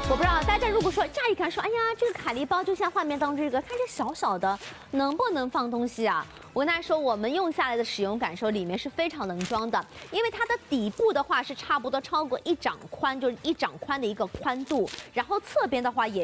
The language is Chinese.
我不知道大家如果说乍一看说，哎呀，这个凯利包就像画面当中这个看着小小的，能不能放东西啊？我跟大家说，我们用下来的使用感受里面是非常能装的，因为它的底部的话是差不多超过1掌宽，就是1掌宽的一个宽度，然后侧边的话也。